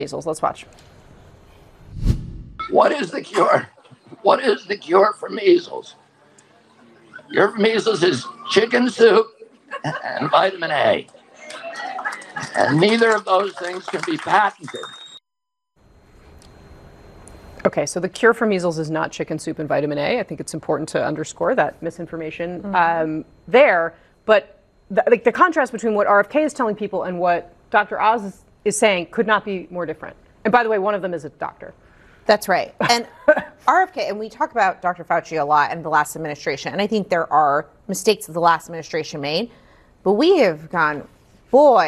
Measles. Let's watch. What is the cure? What is the cure for measles? Cure for measles is chicken soup and vitamin A. And neither of those things can be patented. Okay, so the cure for measles is not chicken soup and vitamin A. I think it's important to underscore that misinformation there. But the contrast between what RFK is telling people and what Dr. Oz is saying could not be more different. And by the way, one of them is a doctor. That's right. And RFK, and we talk about Dr. Fauci a lot in the last administration, and I think there are mistakes that the last administration made, but we have gone, boy,